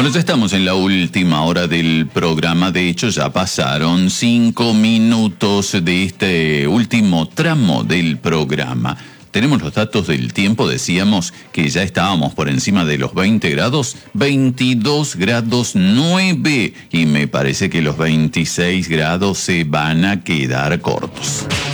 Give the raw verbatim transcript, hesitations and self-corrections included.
Bueno, ya estamos en la última hora del programa. De hecho, ya pasaron cinco minutos de este último tramo del programa. Tenemos los datos del tiempo, decíamos que ya estábamos por encima de los veinte grados, veintidós grados nueve, y me parece que los veintiséis grados se van a quedar cortos.